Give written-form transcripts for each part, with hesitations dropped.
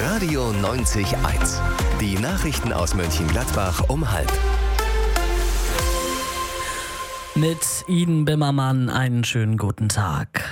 Radio 90.1. Die Nachrichten aus Mönchengladbach um 12:30. Mit Iden Bimmermann einen schönen guten Tag.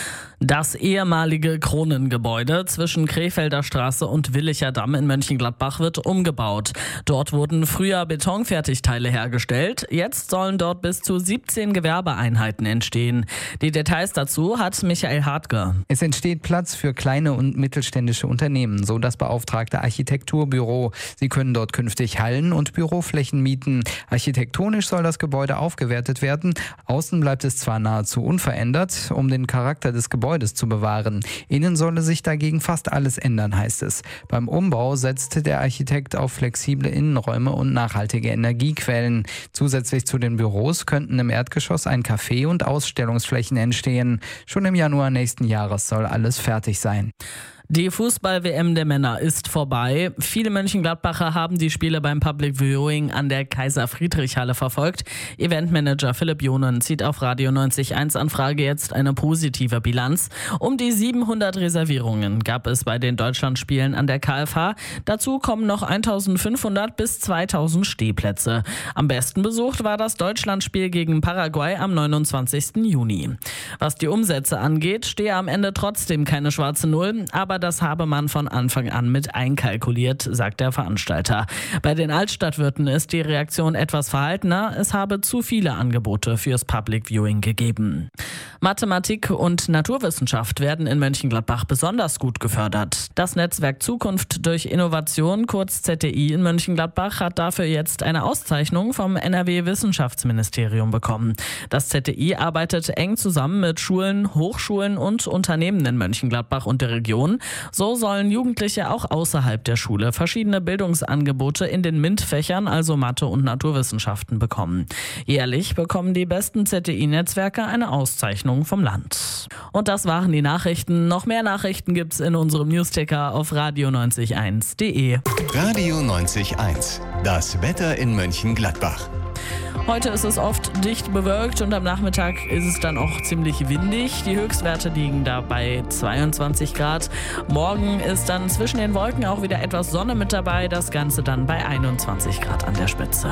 Das ehemalige Kronengebäude zwischen Krefelder Straße und Willicher Damm in Mönchengladbach wird umgebaut. Dort wurden früher Betonfertigteile hergestellt. Jetzt sollen dort bis zu 17 Gewerbeeinheiten entstehen. Die Details dazu hat Michael Hartke. Es entsteht Platz für kleine und mittelständische Unternehmen, so das beauftragte Architekturbüro. Sie können dort künftig Hallen und Büroflächen mieten. Architektonisch soll das Gebäude aufgewertet werden. Außen bleibt es zwar nahezu unverändert, um den Charakter des Gebäudes zu bewahren. Innen solle sich dagegen fast alles ändern, heißt es. Beim Umbau setzte der Architekt auf flexible Innenräume und nachhaltige Energiequellen. Zusätzlich zu den Büros könnten im Erdgeschoss ein Café und Ausstellungsflächen entstehen. Schon im Januar nächsten Jahres soll alles fertig sein. Die Fußball-WM der Männer ist vorbei. Viele Mönchengladbacher haben die Spiele beim Public Viewing an der Kaiser-Friedrich-Halle verfolgt. Eventmanager Philipp Jonen zieht auf Radio 90.1 Anfrage jetzt eine positive Bilanz. Um die 700 Reservierungen gab es bei den Deutschlandspielen an der KFH. Dazu kommen noch 1500 bis 2000 Stehplätze. Am besten besucht war das Deutschlandspiel gegen Paraguay am 29. Juni. Was die Umsätze angeht, stehe am Ende trotzdem keine schwarze Null, aber das habe man von Anfang an mit einkalkuliert, sagt der Veranstalter. Bei den Altstadtwirten ist die Reaktion etwas verhaltener. Es habe zu viele Angebote fürs Public Viewing gegeben. Mathematik und Naturwissenschaft werden in Mönchengladbach besonders gut gefördert. Das Netzwerk Zukunft durch Innovation, kurz ZTI in Mönchengladbach, hat dafür jetzt eine Auszeichnung vom NRW-Wissenschaftsministerium bekommen. Das ZTI arbeitet eng zusammen mit Schulen, Hochschulen und Unternehmen in Mönchengladbach und der Region. So sollen Jugendliche auch außerhalb der Schule verschiedene Bildungsangebote in den MINT-Fächern, also Mathe und Naturwissenschaften, bekommen. Jährlich bekommen die besten ZTI-Netzwerke eine Auszeichnung vom Land. Und das waren die Nachrichten. Noch mehr Nachrichten gibt's in unserem Newsticker auf radio901.de. Radio 90.1. Das Wetter in Mönchengladbach. Heute ist es oft dicht bewölkt und am Nachmittag ist es dann auch ziemlich windig. Die Höchstwerte liegen da bei 22 Grad. Morgen ist dann zwischen den Wolken auch wieder etwas Sonne mit dabei. Das Ganze dann bei 21 Grad an der Spitze.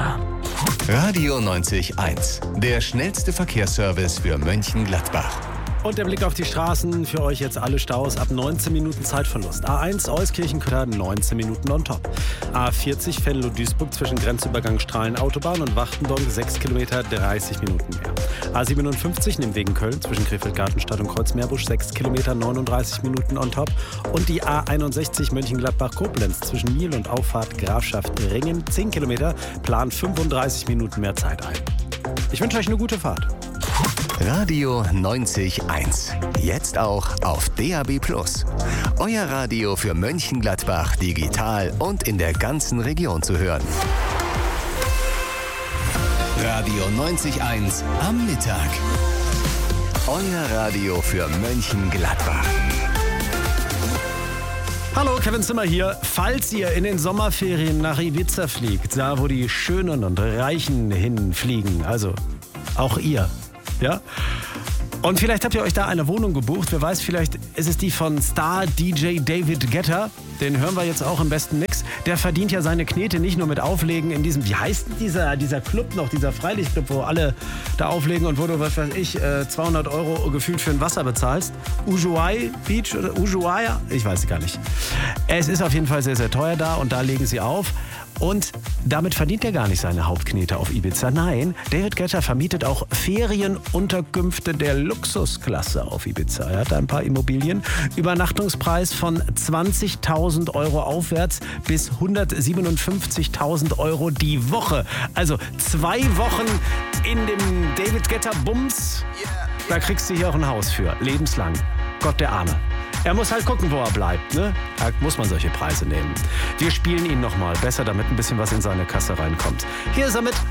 Radio 90.1. Der schnellste Verkehrsservice für Mönchengladbach. Und der Blick auf die Straßen, für euch jetzt alle Staus ab 19 Minuten Zeitverlust. A1 Euskirchen-Kötter 19 Minuten on top. A40 Venlo-Duisburg zwischen Grenzübergang Strahlen-Autobahn und Wachtendonk 6 Kilometer 30 Minuten mehr. A57 Nimwegen Köln zwischen Krefeld-Gartenstadt und Kreuzmeerbusch 6 Kilometer 39 Minuten on top. Und die A61 Mönchengladbach-Koblenz zwischen Miel und Auffahrt Grafschaft Ringen 10 Kilometer, plant 35 Minuten mehr Zeit ein. Ich wünsche euch eine gute Fahrt. Radio 90.1. Jetzt auch auf DAB+. Euer Radio für Mönchengladbach digital und in der ganzen Region zu hören. Radio 90.1 am Mittag. Euer Radio für Mönchengladbach. Hallo, Kevin Zimmer hier. Falls ihr in den Sommerferien nach Ibiza fliegt, da wo die Schönen und Reichen hinfliegen, also auch ihr, ja? Und vielleicht habt ihr euch da eine Wohnung gebucht. Wer weiß, vielleicht ist es die von Star-DJ David Guetta. Den hören wir jetzt auch im besten Mix. Der verdient ja seine Knete nicht nur mit Auflegen in diesem, wie heißt denn dieser Club noch, dieser Freilichtclub, wo alle da auflegen und wo du, was weiß ich, 200 € gefühlt für ein Wasser bezahlst. Ushuaia Beach oder Ushuaia? Ich weiß es gar nicht. Es ist auf jeden Fall sehr, sehr teuer da und da legen sie auf. Und damit verdient er gar nicht seine Hauptknete auf Ibiza. Nein, David Guetta vermietet auch Ferienunterkünfte der Luxusklasse auf Ibiza. Er hat da ein paar Immobilien. Übernachtungspreis von 20.000 € aufwärts bis 157.000 € die Woche. Also 2 Wochen in dem David Guetta Bums. Da kriegst du hier auch ein Haus für. Lebenslang. Gott der Arme. Er muss halt gucken, wo er bleibt, ne? Da muss man solche Preise nehmen. Wir spielen ihn nochmal. Besser, damit ein bisschen was in seine Kasse reinkommt. Hier ist er mit